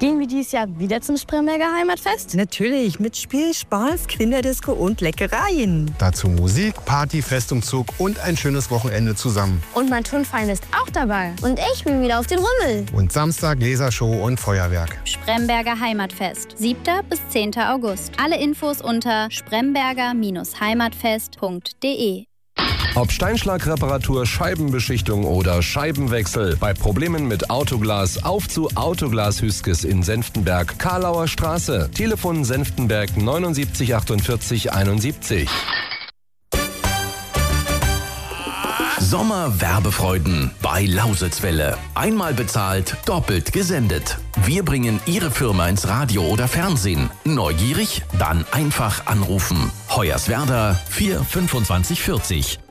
Gehen wir dieses Jahr wieder zum Spremberger Heimatfest? Natürlich, mit Spiel, Spaß, Kinderdisco und Leckereien. Dazu Musik, Party, Festumzug und ein schönes Wochenende zusammen. Und mein Turnverein ist auch dabei. Und ich bin wieder auf den Rummel. Und Samstag Lasershow und Feuerwerk. Spremberger Heimatfest, 7. bis 10. August. Alle Infos unter spremberger-heimatfest.de. Ob Steinschlagreparatur, Scheibenbeschichtung oder Scheibenwechsel, bei Problemen mit Autoglas auf zu Autoglas Hüskes in Senftenberg, Karlauer Straße, Telefon Senftenberg 79 48 71. Sommerwerbefreuden bei Lausitzwelle. Einmal bezahlt, doppelt gesendet. Wir bringen Ihre Firma ins Radio oder Fernsehen. Neugierig? Dann einfach anrufen. Hoyerswerda 4 25 40.